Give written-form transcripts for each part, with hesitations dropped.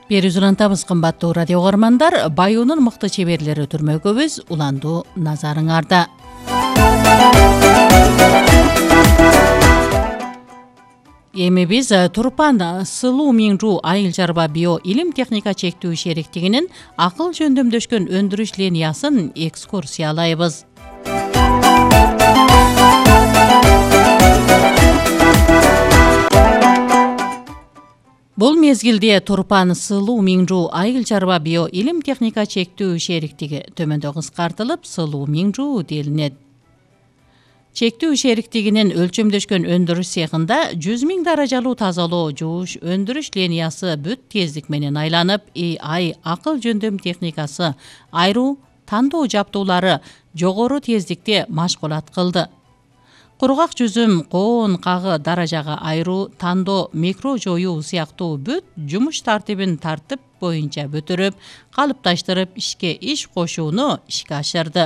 Бери улантабыз кымбаттуу радио угармандар, Баюунун мыкты чеберлери өтүрмөгөбүз, уландуу назарыңарда. Эми биз Турпан Сылуу Миңжу айыл чарба био илим техника чектүү шериктигинин акыл жөндөмдөшкөн өндүрүш линиясын экскурсиялайбыз. Бул мезгилде Турпан Сылуу Миңжу айыл чарба био илим техника чектүү шериктиги төмөндө кыскартылып Сылуу Миңжу делинет. Чектүү шериктигинин өлчөмдөшкөн өндүрүш цехында 100 000 даражалуу тазалоо жууш өндүрүш линиясы бүт тездик менен айланып, AI акыл жөндөм техникасы айруу тандоо жаптуулары жогору тездикте машгулат кылды. Кургак жүзүм, коон кагы даражага айруу, тандоо, микро жоюу сыяктуу бүт жумуш тартибин тартип боюнча бүтүрүп, калыпташтырып иш кошууну ишке ашырды.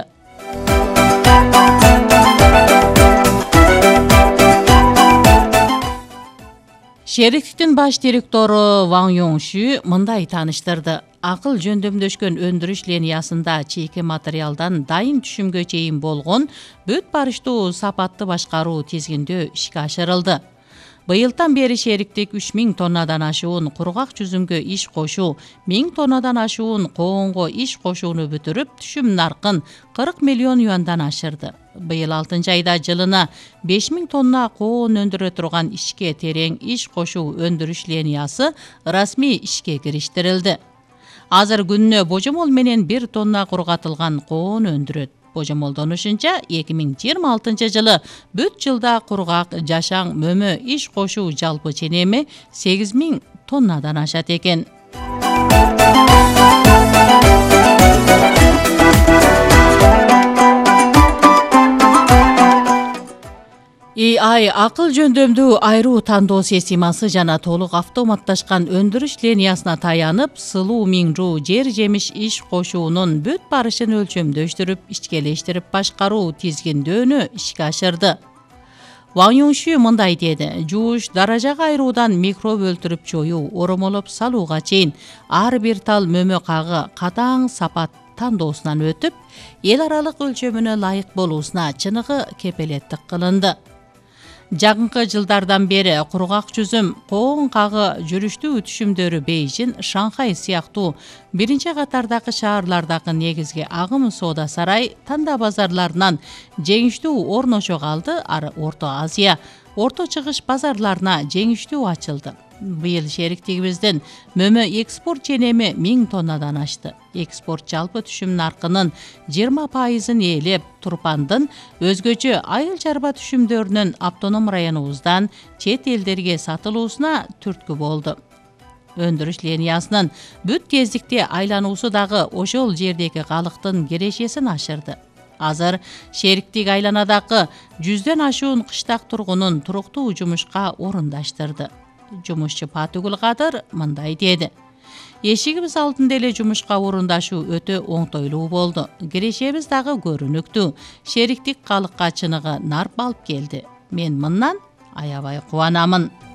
Шериктиктин баш директору Ван Юншу мындай тааныштырды. Акыл жөндөмдөшкөн өндүрүш линиясында чийки материалдан дайын түшүмгө чейин болгон бүт барыштуу сапатты башкаруу тизгиндөө ишке ашырылды. Быйылдан бери шериктик 3000 тоннадан ашуун кургак жүзүмгө иш кошуу, 1000 тоннадан ашуун коонго иш кошууну бүтүрүп, түшүм наркын 40 миллион юандан ашырды. Быйыл 6 айда жылына 5000 тонна коон өндүрө турган ишке терең иш кошуу өндүрүш линиясы расмий ишке кириштирилди. Азыр күнүнө божомол менен 1 тонна кургатылган коон өндүрөт. Божомолдонушунча 2026 жылы бүт жылда кургак, жашаң, мөмө иш кошуу жалпы ченеми 8000 тоннадан ашат экен. AI акыл жөндөмдүү айруу тандоо системасы жана толук автоматташкан өндүрүш линиясына таянып, Сылуу Миңжу жер жемиш иш кошуунун бүт барышын өлчөмдөштүрүп, ичкелештирип башкаруу тизгиндөөнү ишке ашырды. Ван Юншу мындай деди: жууш, даражага айруудан микроб өлтүрүп жоюу, оромолоп салууга чейин ар бир тал мөмө кагы катаң сапат тандоосунан өтүп, эл аралык өлчөмүнө ылайык болуусуна чыныгы кепелеттик кылынды. Жакынкы жылдардан бери кургак жүзүм, коон кагы жүрүштүү түшүмдөрү Бейжин, Шанхай сыяктуу биринчи катардагы шаарлардагы негизги агым соода сарай, танда базарларынан жеңиштүү орношо калды. Ары Орто Азия, Орто Чыгыш базарларына жеңиштүү ачылды. Быйыл шериктигибиздин мөмө экспорт ченеми 1000 тоннадан ашты. Экспорт жалпы түшүм наркынын 20%-ын ээлеп, Турпандын өзгөчө айыл чарба түшүмдөрүнүн автоном районубуздан чет элдерге сатылуусуна түрткү болду. Өндүрүш линиясынын бүт тездикте айлануусу дагы ошол жердеги калктын кирешесин ашырды. Азыр шериктик айланадагы 100дөн ашуун кыштак тургунун туруктуу жумушка орундаштырды. Жумушчу Патыгул Кадыр мындай деди: эшигибиз алдында эле жумушка орундашуу өтө оңтойлуу болду. Кирешебиз дагы көрүнүктүү. Шериктик калыкка чыныгы нарп алып келди. Мен мындан аябай кубанамын.